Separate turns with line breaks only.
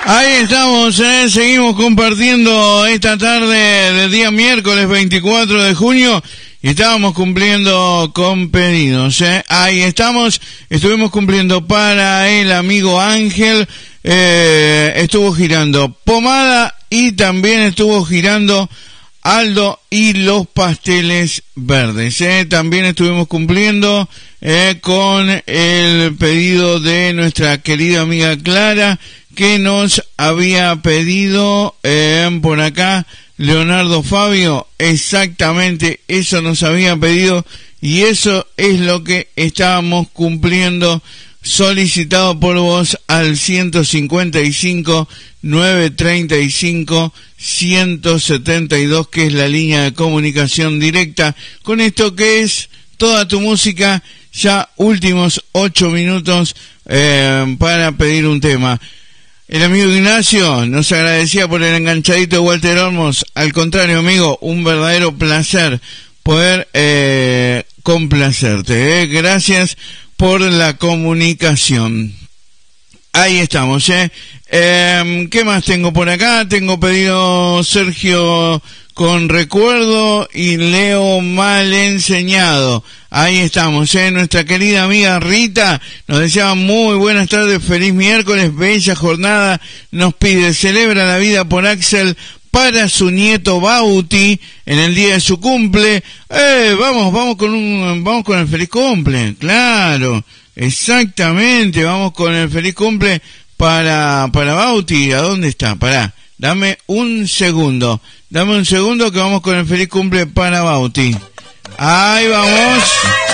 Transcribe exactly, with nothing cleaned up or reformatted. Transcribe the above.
Ahí estamos, ¿eh? Seguimos compartiendo esta tarde del día miércoles veinticuatro de junio y estábamos cumpliendo con pedidos, ¿eh? Ahí estamos, estuvimos cumpliendo para el amigo Ángel, eh, estuvo girando Pomada y también estuvo girando Aldo y los pasteles verdes, ¿eh? También estuvimos cumpliendo eh, con el pedido de nuestra querida amiga Clara, que nos había pedido eh, por acá Leonardo Fabio. Exactamente, eso nos había pedido y eso es lo que estábamos cumpliendo, solicitado por vos al ciento cincuenta y cinco, novecientos treinta y cinco, ciento setenta y dos, que es la línea de comunicación directa con esto que es toda tu música. Ya últimos ocho minutos eh, para pedir un tema. El amigo Ignacio nos agradecía por el enganchadito de Walter Olmos. Al contrario, amigo, un verdadero placer poder eh, complacerte, ¿eh? Gracias por la comunicación. Ahí estamos, ¿eh? eh ¿Qué más tengo por acá? Tengo pedido Sergio con recuerdo y Leo mal enseñado. Ahí estamos, ¿eh? Nuestra querida amiga Rita nos deseaba muy buenas tardes, feliz miércoles, bella jornada. Nos pide, celebra la vida por Axel para su nieto Bauti en el día de su cumple. Eh, vamos, vamos con un, vamos con el feliz cumple, claro, exactamente, vamos con el feliz cumple para, para Bauti. ¿A dónde está? Pará, dame un segundo, dame un segundo que vamos con el feliz cumple para Bauti. Ahí vamos.